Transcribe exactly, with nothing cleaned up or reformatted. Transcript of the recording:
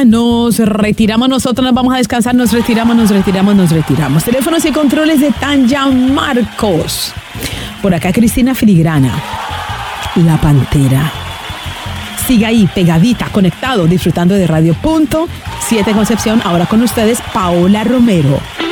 pausa, nos retiramos nosotros, nos vamos a descansar, nos retiramos, nos retiramos, nos retiramos. Teléfonos y controles de Tanya Marcos. Por acá Cristina Filigrana, La Pantera. Siga ahí, pegadita, conectado, disfrutando de Radio Punto siete Concepción. Ahora con ustedes, Paola Romero.